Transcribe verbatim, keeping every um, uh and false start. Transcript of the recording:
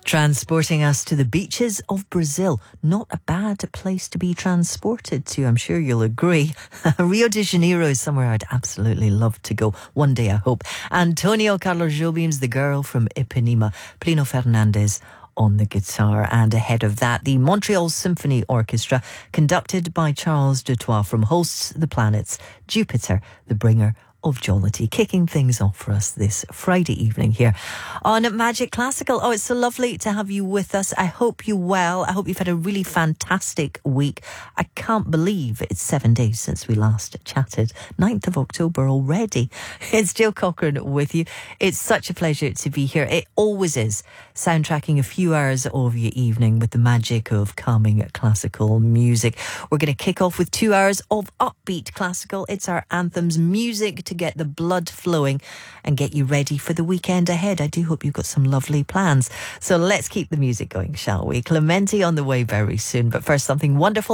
Transporting us to the beaches of Brazil. Not a bad place to be transported to, I'm sure you'll agree. Rio de Janeiro is somewhere I'd absolutely love to go. One day, I hope. Antonio Carlos Jobim's The Girl from Ipanema. Plino Fernandez on the guitar. And ahead of that, the Montreal Symphony Orchestra, conducted by Charles Dutoit from Hosts the Planets, Jupiter, the bringer of jollity, kicking things off for us this Friday evening here on Magic Classical. Oh, it's so lovely to have you with us. I hope you're well. I hope you've had a really fantastic week. I can't believe it's seven days since we last chatted. ninth of October already. It's Jill Cochran with you. It's such a pleasure to be here. It always is. Soundtracking a few hours of your evening with the magic of calming classical music. We're going to kick off with two hours of upbeat classical. It's our anthems, music to get the blood flowing and get you ready for the weekend ahead. I do hope you've got some lovely plans. So let's keep the music going, shall we? Clementi on the way very soon. But first, something wonderful